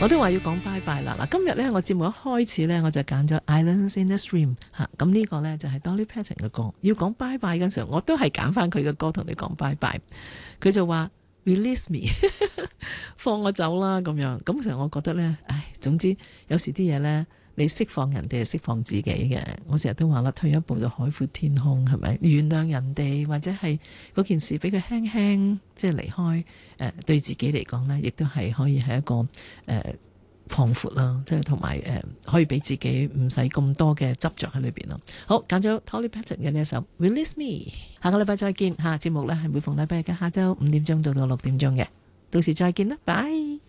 我都話要講拜拜啦。嗱，今日呢，我節目一開始呢，我就揀咗 Islands in the Stream 嚇，咁呢個呢，就係 Dolly Parton 嘅歌。要講拜拜嗰陣時候，我都係揀翻佢嘅歌同你講拜拜。佢就話 Release me 放我走啦咁樣。咁其實我覺得呢，總之有時啲嘢呢，你釋放人哋係釋放自己嘅。我成日都話啦，退一步就海闊天空，係咪？原諒人哋或者係嗰件事俾佢輕輕即係離開，對自己嚟講呢，亦都係可以係一個擴闊啦，即係同埋可以俾自己唔使咁多嘅執着喺裏邊咯。好，揀咗 Dolly Parton 嘅呢一首 Release Me， 下個禮拜再見。下節目呢係每逢禮拜日嘅下晝5點鐘到6點鐘嘅，到時再見啦，拜。